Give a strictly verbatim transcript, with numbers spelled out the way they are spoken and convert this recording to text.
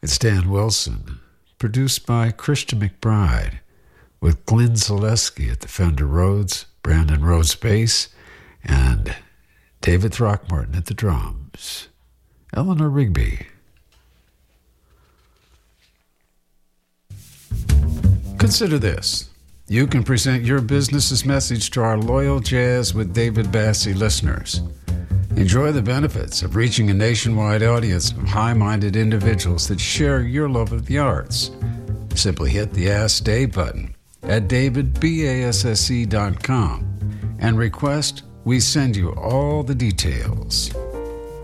It's Dan Wilson, produced by Christian McBride, with Glenn Zaleski at the Fender Rhodes, Brandon Rhodes bass, and David Throckmorton at the drums. Eleanor Rigby. Consider this. You can present your business's message to our loyal Jazz with David Bassie listeners. Enjoy the benefits of reaching a nationwide audience of high-minded individuals that share your love of the arts. Simply hit the Ask Dave button at david basse dot com and request we send you all the details.